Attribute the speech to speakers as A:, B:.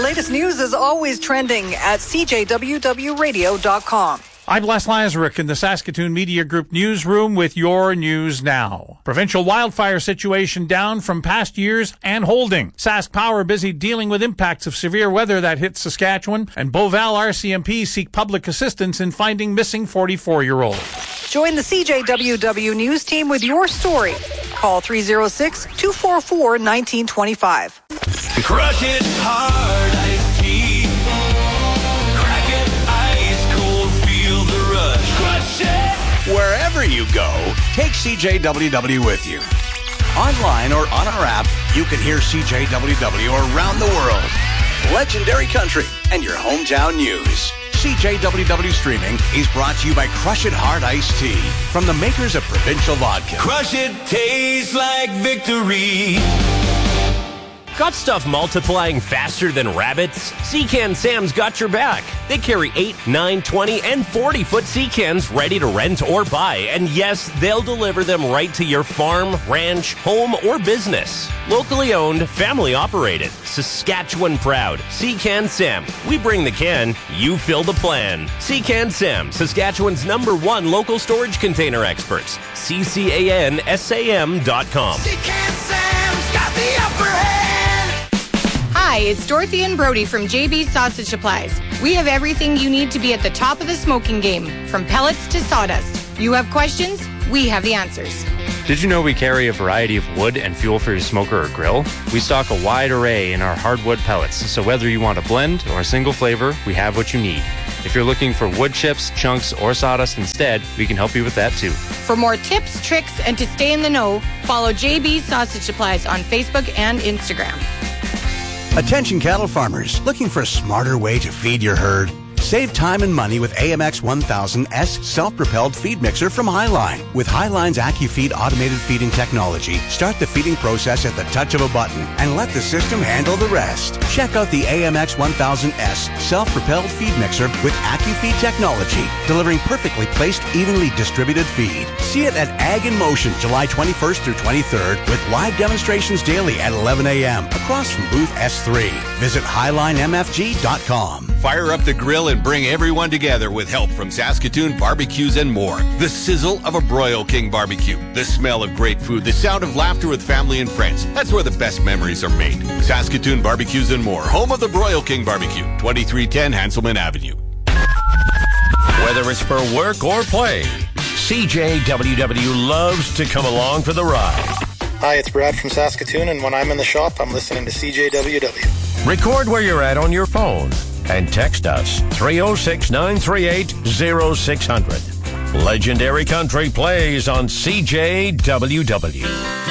A: latest news is always trending at cjwwradio.com.
B: I'm Les Lazaruk in the Saskatoon Media Group newsroom with your news now. Provincial wildfire situation down from past years and holding. Sask Power busy dealing with impacts of severe weather that hit Saskatchewan, and Beauval RCMP seek public assistance in finding missing 44-year-old.
A: Join the CJWW News team with your story. Call 306-244-1925.
C: Crush it hard, iced tea. Crack it ice cold, feel the rush. Crush it!
D: Wherever you go, take CJWW with you. Online or on our app, you can hear CJWW around the world. Legendary country and your hometown news. CJWW Streaming is brought to you by Crush It Hard Iced Tea from the makers of Provincial Vodka.
C: Crush it tastes like victory.
E: Got stuff multiplying faster than rabbits? Sea-Can Sam's got your back. They carry 8, 9, 20, and 40-foot sea cans ready to rent or buy. And yes, they'll deliver them right to your farm, ranch, home, or business. Locally owned, family operated, Saskatchewan proud. Sea-Can Sam. We bring the can, you fill the plan. Sea-Can Sam, Saskatchewan's #1 local storage container experts. CCANSAM.com.
C: Sea-Can Sam's got the upper hand.
F: Hi, it's Dorothy and Brody from JB's Sausage Supplies. We have everything you need to be at the top of the smoking game, from pellets to sawdust. You have questions? We have the answers.
G: Did you know we carry a variety of wood and fuel for your smoker or grill? We stock a wide array in our hardwood pellets, so whether you want a blend or a single flavor, we have what you need. If you're looking for wood chips, chunks, or sawdust instead, we can help you with that too.
F: For more tips, tricks, and to stay in the know, follow JB's Sausage Supplies on Facebook and Instagram.
D: Attention cattle farmers, looking for a smarter way to feed your herd? Save time and money with AMX 1000S self-propelled feed mixer from Highline. With Highline's AccuFeed automated feeding technology, start the feeding process at the touch of a button and let the system handle the rest. Check out the AMX 1000S self-propelled feed mixer with AccuFeed technology, delivering perfectly placed, evenly distributed feed. See it at Ag in Motion, July 21st through 23rd, with live demonstrations daily at 11 a.m. across from booth S3. Visit HighlineMFG.com.
H: Fire up the grill and bring everyone together with help from Saskatoon Barbecues and more. The sizzle of a Broil King barbecue, the smell of great food, the sound of laughter with family and friends. That's where the best memories are made. Saskatoon Barbecues and more, home of the Broil King Barbecue, 2310 Hanselman Avenue.
I: Whether it's for work or play, CJWW loves to come along for the ride.
J: Hi, it's Brad from Saskatoon, and when I'm in the shop, I'm listening to CJWW.
I: Record where you're at on your phone and text us 306-938-0600. Legendary Country plays on CJWW.